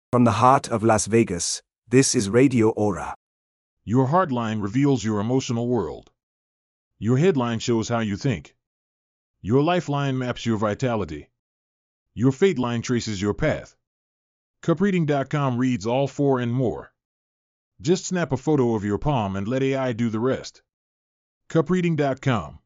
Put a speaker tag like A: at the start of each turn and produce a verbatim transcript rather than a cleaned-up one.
A: From the heart of Las Vegas, this is Radio Aura.
B: Your heartline reveals your emotional world. Your headline shows how you think. Your lifeline maps your vitality. Your fate line traces your path. Cup reading dot com reads all four and more. Just snap a photo of your palm and let A I do the rest. Cup reading dot com